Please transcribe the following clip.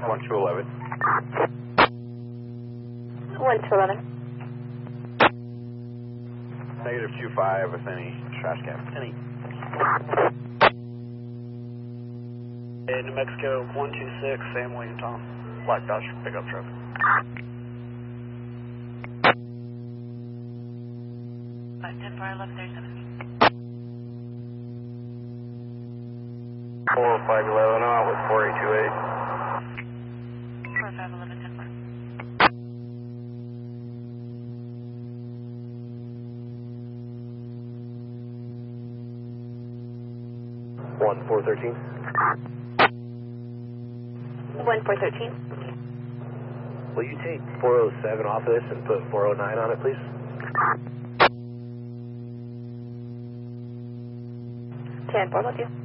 1-2-11. 1-2-11. Negative 2-5 with any trash cans. Any. New Mexico 126, Sam William Tom. Black Dodge pickup truck. 4511 on with 4828. 4511, 10-4. 1413. 1413. Will you take 407 off of this and put 409 on it, please? 10-4, love you.